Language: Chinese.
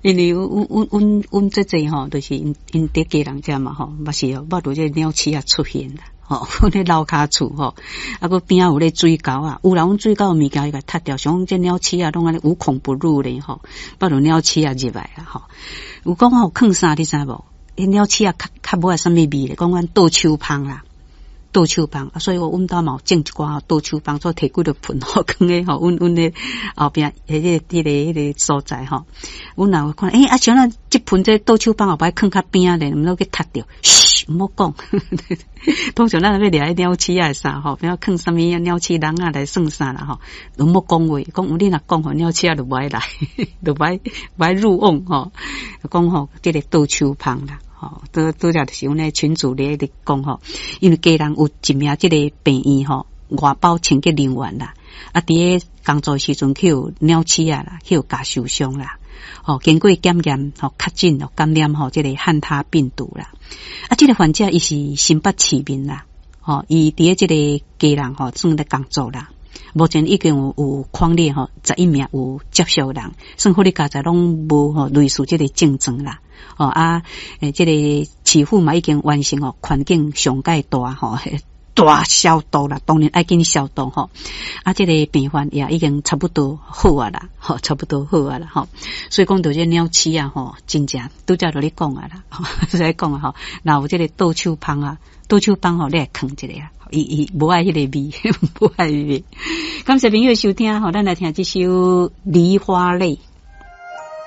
因为阮这吼，就是因伫家人家嘛吼，嘛是哦，捌到这鸟鼠啊出现啦。吼，阮咧楼骹厝吼，啊个边仔有咧水沟啊，有啦，阮水沟物件伊甲踢掉，像这鸟鼠啊，拢安尼无孔不入咧吼，捌到鸟鼠啊入来啊吼。有讲吼囥啥你知无？因鸟鼠啊较无啊啥物味咧，讲阮倒手芳啦。倒手芳啊，所以我阮兜嘛有种一寡倒手芳，做摕几个盆吼，放咧吼，阮咧后边迄个所在吼，阮若有看，啊像咱即盆这倒手芳后摆放较边咧，毋好去踢掉，嘘，毋好讲。通常咱要掠鸟鼠啊啥吼，不要放啥物鸟鼠人啊来算啥啦吼，毋好讲话，讲有你若讲吼，鸟鼠啊就无爱来，就无爱入瓮吼，讲吼，即个倒手芳啦。都了就是阮咧群主咧讲吼，因为家人有一名即个病院吼，外包清洁人员啦，啊伫个工作时阵去有鸟鼠啊啦，去有加受伤啦，经过检验确诊感染即个汉他病毒啦，啊即个患者伊是新北市民啦，伊伫个即个家人算咧工作啦。目前已经有匡列11名有接受人，算好你家在拢无类似这个症状啦。这个市府嘛已经完成环境上界大消毒啦，当然爱紧消毒这个病患也已经差不多好啊啦，差不多好啊啦所以讲到这鸟鼠啊真正拄则就咧讲啊啦，在讲啊若有这个倒手芳啊，倒手芳你来囥一个啊。伊无爱迄个味，无爱味。感谢朋友收听，咱来听这首《梨花泪》。